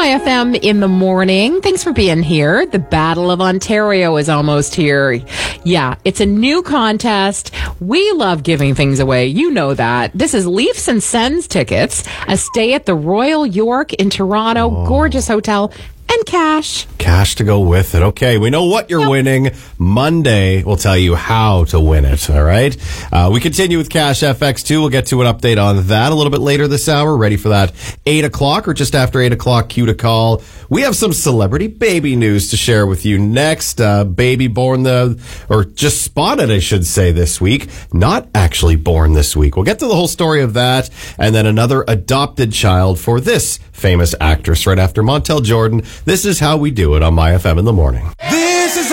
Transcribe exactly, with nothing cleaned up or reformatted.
My F M in the morning. Thanks for being here. The Battle of Ontario is almost here. Yeah, it's a new contest. We love giving things away. You know that. This is Leafs and Sens tickets, a stay at the Royal York in Toronto, oh. gorgeous hotel, and cash. Cash to go with it. Okay, we know what you're yep. winning. Monday, we'll tell you how to win it, all right? Uh, we continue with Cash F X two. We'll get to an update on that a little bit later this hour. Ready for that eight o'clock or just after eight o'clock cue to call. We have some celebrity baby news to share with you next. Uh, baby born the, or just spotted, I should say, this week. Not actually born this week. We'll get to the whole story of that. And then another adopted child for this famous actress right after Montel Jordan. This is how we do it on My F M in the morning.